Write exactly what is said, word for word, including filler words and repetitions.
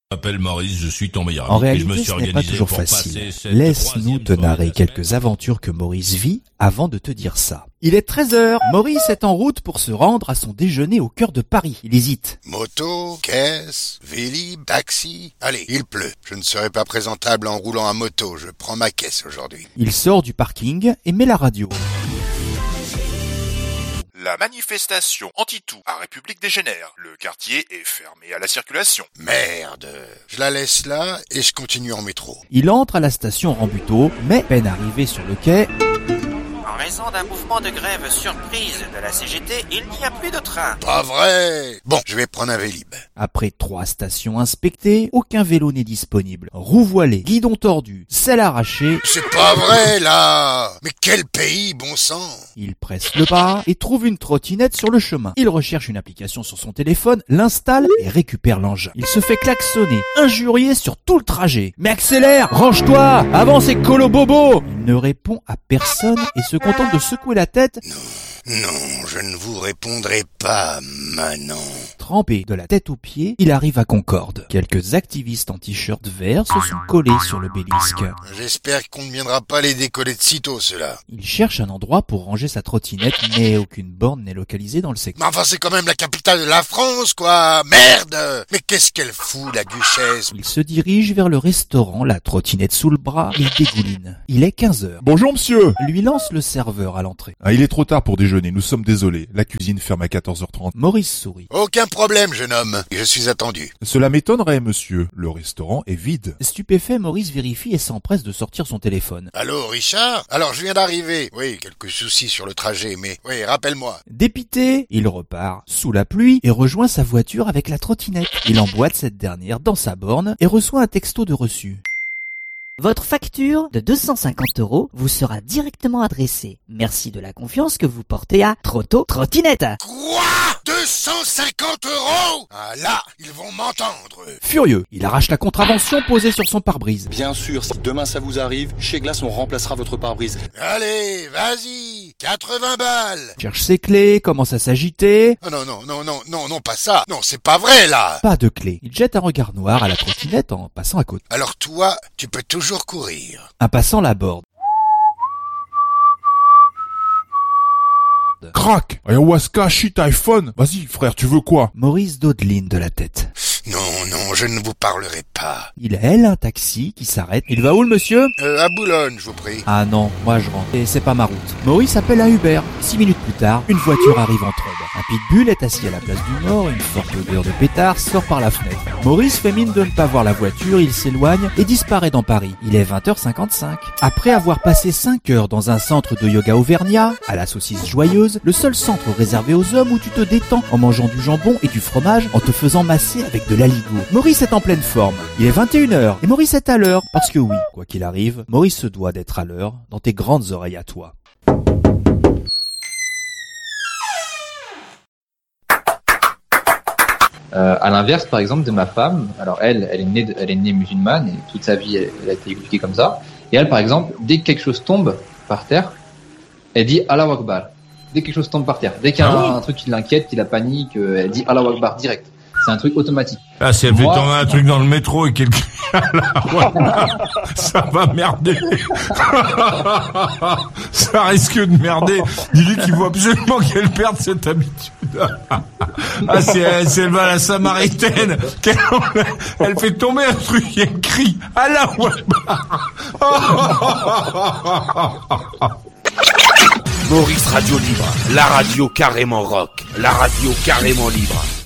Je m'appelle Maurice, je suis ton meilleur ami. En réalité, et je me suis ce n'est organisé pas toujours pour facile. passer cette Laisse-nous te troisième narrer soirée quelques aventures que Maurice vit avant de te dire ça. Il est treize heures. Maurice est en route pour se rendre à son déjeuner au cœur de Paris. Il hésite. Moto, caisse, Vélib, taxi. Allez, il pleut. Je ne serai pas présentable en roulant à moto. Je prends ma caisse aujourd'hui. Il sort du parking et met la radio. La manifestation anti-tout à République des Génères. Le quartier est fermé à la circulation. Merde. Je la laisse là et je continue en métro. Il entre à la station Rambuteau, mais peine arrivé sur le quai, En raison d'un mouvement de grève surprise de la C G T, il n'y a plus de train. Pas vrai. Bon, je vais prendre un Vélib. après trois stations inspectées, aucun vélo n'est disponible. Roue voilée, guidon tordu, selle arrachée, C'est pas vrai là. Mais quel pays, bon sang. il presse le pas et trouve une trottinette sur le chemin. Il recherche une application sur son téléphone, l'installe et récupère l'engin. Il se fait klaxonner, injurier sur tout le trajet. Mais accélère, range-toi, avance et colo bobo. Il ne répond à personne et se contente de secouer la tête, Non, je ne vous répondrai pas, Manon. trempé de la tête aux pieds. Il arrive à Concorde. Quelques activistes en t-shirt vert se sont collés sur l'obélisque. J'espère qu'on ne viendra pas les décoller de sitôt, ceux-là. Il cherche un endroit pour ranger sa trottinette, mais aucune borne n'est localisée dans le secteur. Mais enfin, c'est quand même la capitale de la France, quoi. Merde. Mais qu'est-ce qu'elle fout, la duchesse? Il se dirige vers le restaurant, la trottinette sous le bras, il dégouline. Il est quinze heures. Bonjour monsieur. Lui lance le serveur à l'entrée. Ah, il est trop tard pour déjeuner, nous sommes désolés. La cuisine ferme à quatorze heures trente. Maurice sourit. Aucun problème, jeune homme. Je suis attendu. Cela m'étonnerait, monsieur. Le restaurant est vide. Stupéfait, Maurice vérifie et s'empresse de sortir son téléphone. Allô, Richard? Alors, je viens d'arriver. Oui, quelques soucis sur le trajet, mais... Oui, rappelle-moi. Dépité, il repart sous la pluie et rejoint sa voiture avec la trottinette. Il emboîte cette dernière dans sa borne et reçoit un texto de reçu. Votre facture de deux cent cinquante euros vous sera directement adressée. Merci de la confiance que vous portez à Trotto Trottinette. Quoi? deux cent cinquante euros? Ah là, ils vont m'entendre. Furieux, il arrache la contravention posée sur son pare-brise. Bien sûr, si demain ça vous arrive, chez Glace on remplacera votre pare-brise. Allez, vas-y, quatre-vingts balles. Cherche ses clés, commence à s'agiter. Oh non, non, non, non, non, non, pas ça. Non, c'est pas vrai, là. Pas de clé. Il jette un regard noir à la trottinette en passant à côté. Alors toi, tu peux toujours courir. Un passant l'aborde. Crac! Ayahuasca, shit, iPhone! Vas-y, frère, tu veux quoi? Maurice dodeline de la tête. Non, non, je ne vous parlerai pas. Il haile un taxi qui s'arrête. Il va où le monsieur? Euh, à Boulogne, je vous prie. Ah non, moi je rentre. Et c'est pas ma route. Maurice appelle un Uber. Six minutes plus tard, une voiture arrive en trombe. Un pitbull est assis à la place du Nord. Une forte odeur de pétard sort par la fenêtre. Maurice fait mine de ne pas voir la voiture. Il s'éloigne et disparaît dans Paris. Il est vingt heures cinquante-cinq. Après avoir passé cinq heures dans un centre de yoga auvergnat, à la saucisse joyeuse, le seul centre réservé aux hommes où tu te détends en mangeant du jambon et du fromage en te faisant masser avec de l'aligot. Maurice est en pleine forme. Il est vingt et une heures et Maurice est à l'heure. Parce que oui, quoi qu'il arrive, Maurice se doit d'être à l'heure dans tes grandes oreilles à toi. Euh, à l'inverse, par exemple, de ma femme, alors elle, elle est née, de- elle est née musulmane et toute sa vie, elle, elle a été éduquée comme ça. Et elle, par exemple, dès que quelque chose tombe par terre, elle dit Allahu Akbar. Dès que quelque chose tombe par terre, dès qu'il y a un, un truc qui l'inquiète, qui la panique, euh, elle dit Allahu Akbar direct. C'est un truc automatique. Ah, si elle fait Moi- tomber un truc dans le métro et quelqu'un... Là, ça va merder. Ça risque de merder. Dis-lui qu'il faut absolument qu'elle perde cette habitude. Ah, si elle, si elle va à la Samaritaine, qu'elle, elle fait tomber un truc et elle crie « Allahu Akbar !» Maurice Radio Libre, la radio carrément rock, la radio carrément libre.